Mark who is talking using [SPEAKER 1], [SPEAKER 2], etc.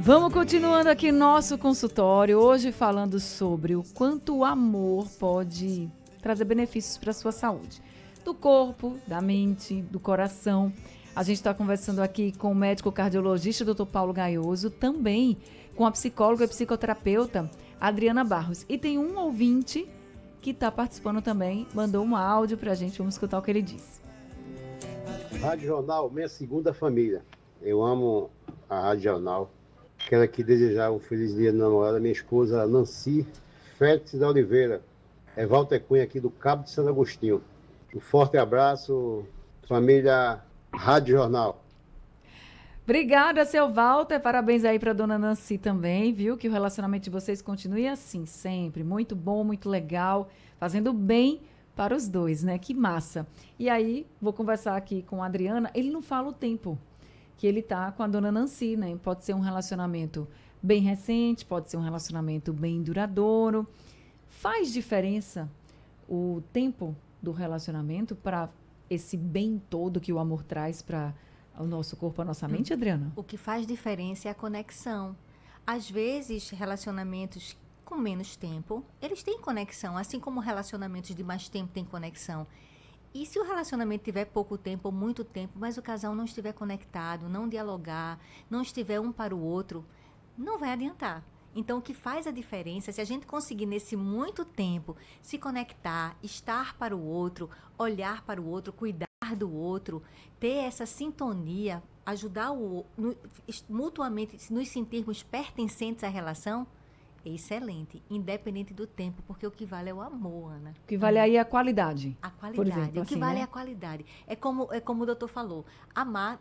[SPEAKER 1] Vamos continuando aqui nosso consultório, hoje falando sobre o quanto o amor pode trazer benefícios para a sua saúde. Do corpo, da mente, do coração. A gente está conversando aqui com o médico cardiologista, Dr. Paulo Gaioso, também com a psicóloga e psicoterapeuta Adriana Barros. E tem um ouvinte que está participando também, mandou um áudio para a gente, vamos escutar o que ele disse.
[SPEAKER 2] Rádio Jornal, minha segunda família. Eu amo a Rádio Jornal. Quero aqui desejar um feliz dia de namorada, minha esposa Nancy Félix da Oliveira. É Walter Cunha aqui do Cabo de Santo Agostinho. Um forte abraço, família Rádio Jornal.
[SPEAKER 1] Obrigada, seu Walter. Parabéns aí para dona Nancy também, viu? Que o relacionamento de vocês continue assim, sempre. Muito bom, muito legal, fazendo bem para os dois, né? Que massa. E aí, vou conversar aqui com a Adriana. Ele não fala o tempo que ele tá com a dona Nancy, né? Pode ser um relacionamento bem recente, pode ser um relacionamento bem duradouro. Faz diferença o tempo do relacionamento para esse bem todo que o amor traz para o nosso corpo, a nossa mente, Adriana?
[SPEAKER 3] O que faz diferença é a conexão. Às vezes, relacionamentos com menos tempo, eles têm conexão, assim como relacionamentos de mais tempo têm conexão. E se o relacionamento tiver pouco tempo ou muito tempo, mas o casal não estiver conectado, não dialogar, não estiver um para o outro, não vai adiantar. Então, o que faz a diferença, se a gente conseguir nesse muito tempo se conectar, estar para o outro, olhar para o outro, cuidar do outro, ter essa sintonia, ajudar mutuamente, nos sentirmos pertencentes à relação, é excelente, independente do tempo, porque o que vale é o amor, Ana.
[SPEAKER 1] O que vale aí é a qualidade.
[SPEAKER 3] A qualidade.
[SPEAKER 1] Por exemplo,
[SPEAKER 3] O que
[SPEAKER 1] assim,
[SPEAKER 3] vale
[SPEAKER 1] né?
[SPEAKER 3] é a qualidade. É como o doutor falou, amar